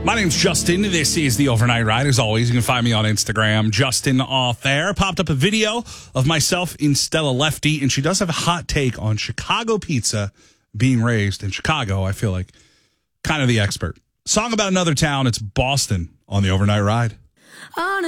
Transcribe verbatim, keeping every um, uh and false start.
My name's Justin. This is the Overnight Ride. As always, you can find me on Instagram, Justin Off Air. Popped up a video of myself in Stella Lefty, and she does have a hot take on Chicago pizza being raised in Chicago. I feel like kind of the expert. Song about another town. It's Boston on the Overnight Ride. On